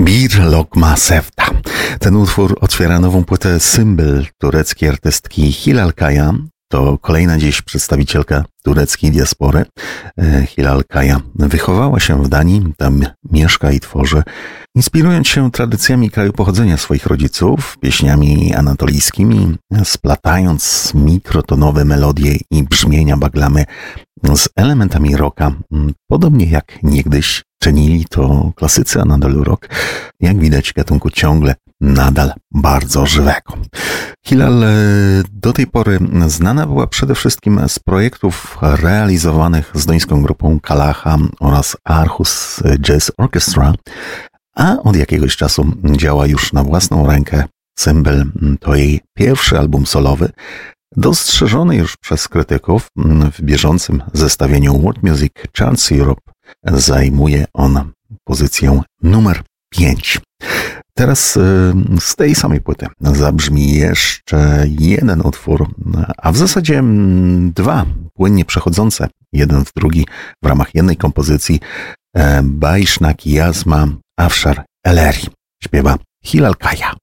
Bir Lokma Sevda. Ten utwór otwiera nową płytę Symbol tureckiej artystki Hilal Kaya. To kolejna dziś przedstawicielka tureckiej diaspory. Hilal Kaya wychowała się w Danii, tam mieszka i tworzy, inspirując się tradycjami kraju pochodzenia swoich rodziców, pieśniami anatolijskimi, splatając mikrotonowe melodie i brzmienia baglamy z elementami rocka, podobnie jak niegdyś czynili to klasycy Anadolu Rock, jak widać gatunku ciągle nadal bardzo żywego. Hilal do tej pory znana była przede wszystkim z projektów realizowanych z duńską grupą Kalacha oraz Aarhus Jazz Orchestra, a od jakiegoś czasu działa już na własną rękę. Symbol to jej pierwszy album solowy, dostrzeżony już przez krytyków w bieżącym zestawieniu World Music Charts Europe. Zajmuje on pozycję numer 5. Teraz z tej samej płyty zabrzmi jeszcze jeden utwór, a w zasadzie dwa płynnie przechodzące jeden w drugi w ramach jednej kompozycji. Bayshnak Yazma Afshar Eleri śpiewa Hilal Kaya.